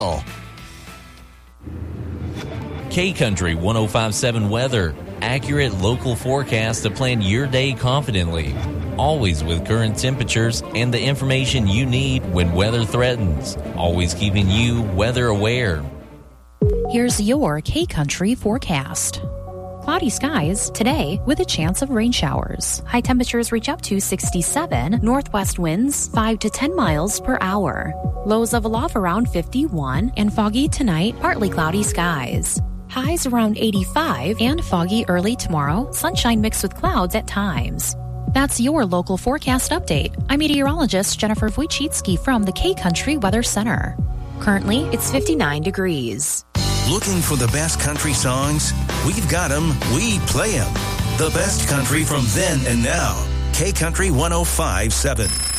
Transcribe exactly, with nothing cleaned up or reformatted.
Oh. K-Country one oh five point seven weather. Accurate local forecast to plan your day confidently. Always with current temperatures and the information you need when weather threatens. Always keeping you weather aware. Here's your K-Country forecast. Cloudy skies today with a chance of rain showers. High temperatures reach up to sixty-seven. Northwest winds five to ten miles per hour. Lows level off around fifty-one. And foggy tonight, partly cloudy skies. Highs around eighty-five and foggy early tomorrow. Sunshine mixed with clouds at times. That's your local forecast update. I'm meteorologist Jennifer Wojcicki from the K-Country Weather Center. Currently, it's fifty-nine degrees. Looking for the best country songs? We've got them. We play them. The best country from then and now. K-Country one oh five point seven.